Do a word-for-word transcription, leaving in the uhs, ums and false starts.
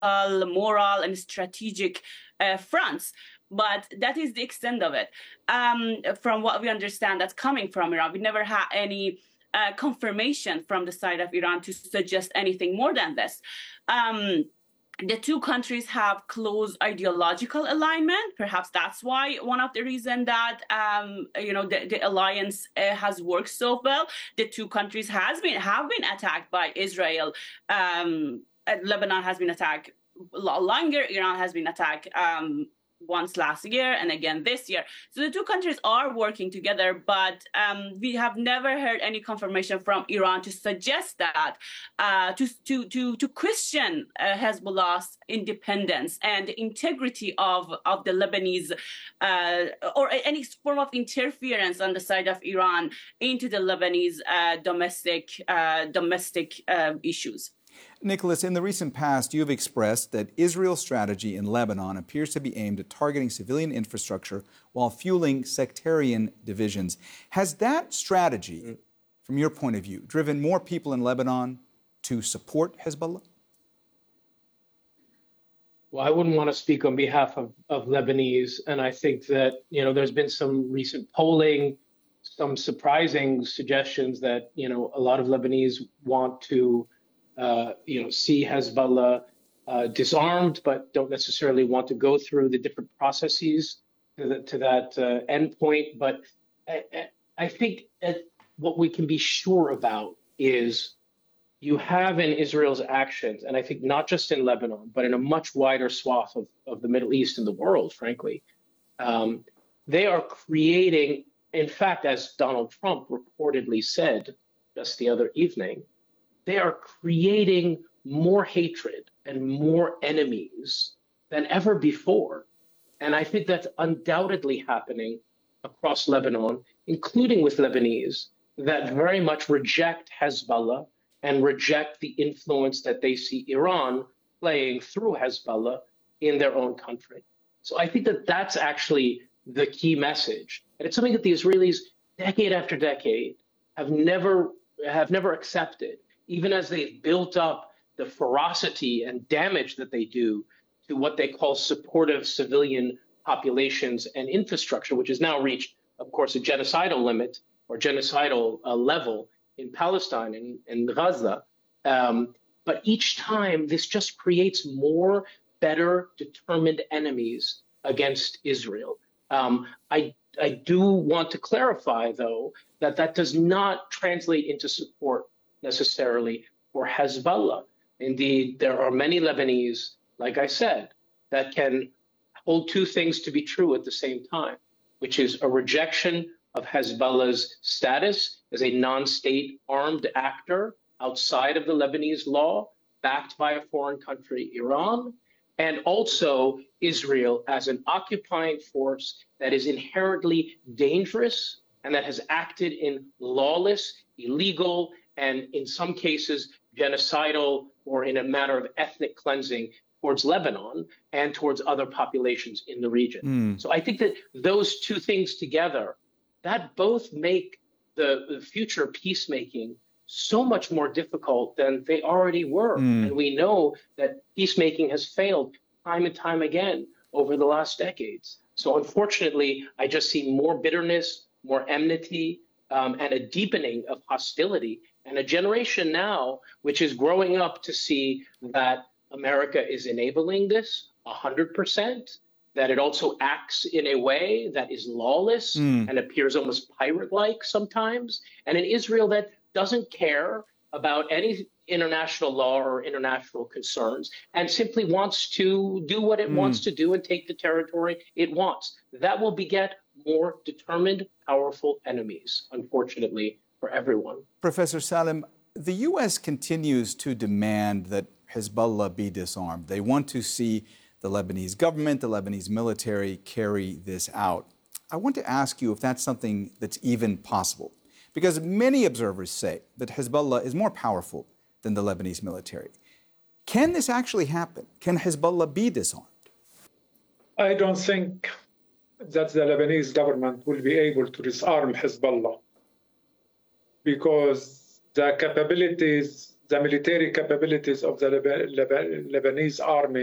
moral, and strategic uh, fronts. But that is the extent of it. Um, from what we understand that's coming from Iran, we never had any uh, confirmation from the side of Iran to suggest anything more than this. Um, the two countries have close ideological alignment. Perhaps that's why one of the reasons that um, you know the, the alliance uh, has worked so well. The two countries has been have been attacked by Israel. Um, Lebanon has been attacked longer. Iran has been attacked um, once last year and again this year. So the two countries are working together, but um, we have never heard any confirmation from Iran to suggest that, uh, to, to, to, to question uh, Hezbollah's independence and the integrity of, of the Lebanese, uh, or any form of interference on the side of Iran into the Lebanese uh, domestic, uh, domestic uh, issues. Nicholas, in the recent past, you have expressed that Israel's strategy in Lebanon appears to be aimed at targeting civilian infrastructure while fueling sectarian divisions. Has that strategy, from your point of view, driven more people in Lebanon to support Hezbollah? Well, I wouldn't want to speak on behalf of, of Lebanese, and I think that, you know, there's been some recent polling, some surprising suggestions that, you know, a lot of Lebanese want to Uh, you know, see Hezbollah uh, disarmed, but don't necessarily want to go through the different processes to, the, to that uh, endpoint. But I, I think what we can be sure about is you have in Israel's actions, and I think not just in Lebanon, but in a much wider swath of, of the Middle East and the world, frankly, um, they are creating, in fact, as Donald Trump reportedly said just the other evening, they are creating more hatred and more enemies than ever before. And I think that's undoubtedly happening across Lebanon, including with Lebanese, that very much reject Hezbollah and reject the influence that they see Iran playing through Hezbollah in their own country. So I think that that's actually the key message. And it's something that the Israelis, decade after decade, have never have never accepted, even as they've built up the ferocity and damage that they do to what they call supportive civilian populations and infrastructure, which has now reached, of course, a genocidal limit or genocidal uh, level in Palestine and, and Gaza. Um, but each time, this just creates more better determined enemies against Israel. Um, I, I do want to clarify, though, that that does not translate into support necessarily for Hezbollah. Indeed, there are many Lebanese, like I said, that can hold two things to be true at the same time, which is a rejection of Hezbollah's status as a non-state armed actor outside of the Lebanese law, backed by a foreign country, Iran, and also Israel as an occupying force that is inherently dangerous and that has acted in lawless, illegal, and in some cases, genocidal or in a matter of ethnic cleansing towards Lebanon and towards other populations in the region. Mm. So I think that those two things together, that both make the, the future peacemaking so much more difficult than they already were. Mm. And we know that peacemaking has failed time and time again over the last decades. So unfortunately, I just see more bitterness, more enmity, um, and a deepening of hostility. And a generation now, which is growing up to see that America is enabling this one hundred percent, that it also acts in a way that is lawless mm. and appears almost pirate-like sometimes, and an Israel that doesn't care about any international law or international concerns and simply wants to do what it mm. wants to do and take the territory it wants. That will beget more determined, powerful enemies, unfortunately, for everyone. Professor Salim, the U S continues to demand that Hezbollah be disarmed. They want to see the Lebanese government, the Lebanese military carry this out. I want to ask you if that's something that's even possible, because many observers say that Hezbollah is more powerful than the Lebanese military. Can this actually happen? Can Hezbollah be disarmed? I don't think that the Lebanese government will be able to disarm Hezbollah, because the capabilities the military capabilities of the Leba- Leba- Lebanese army